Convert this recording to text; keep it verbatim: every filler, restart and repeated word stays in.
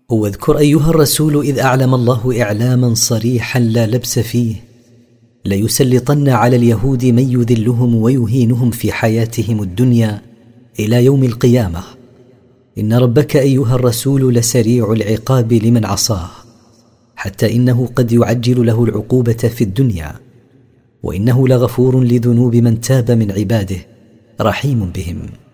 واذكر أيها الرسول إذ أعلم الله إعلاما صريحا لا لبس فيه: ليسلطن على اليهود من يذلهم ويهينهم في حياتهم الدنيا إلى يوم القيامة. إن ربك أيها الرسول لسريع العقاب لمن عصاه، حتى إنه قد يعجل له العقوبة في الدنيا، وإنه لغفور لذنوب من تاب من عباده، رحيم بهم.